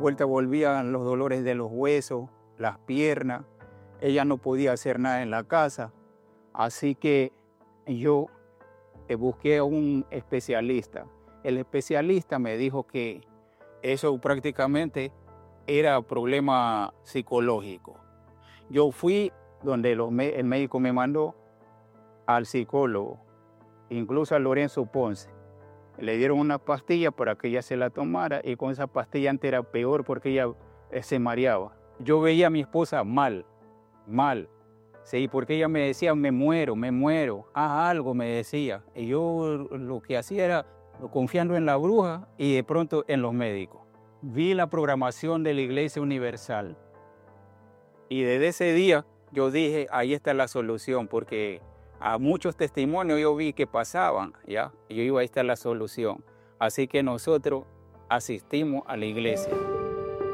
vuelta volvían los dolores de los huesos, las piernas. Ella no podía hacer nada en la casa. Así que yo busqué a un especialista. El especialista me dijo que eso prácticamente era problema psicológico. Yo fui donde el médico me mandó al psicólogo, incluso a Lorenzo Ponce. Le dieron una pastilla para que ella se la tomara y con esa pastilla antes era peor porque ella se mareaba. Yo veía a mi esposa mal, sí, porque ella me decía, me muero, haz algo, me decía. Y yo lo que hacía era confiando en la bruja y de pronto en los médicos. Vi la programación de la Iglesia Universal y desde ese día yo dije, ahí está la solución, porque a muchos testimonios yo vi que pasaban, ¿ya? Y yo digo, ahí está la solución. Así que nosotros asistimos a la iglesia.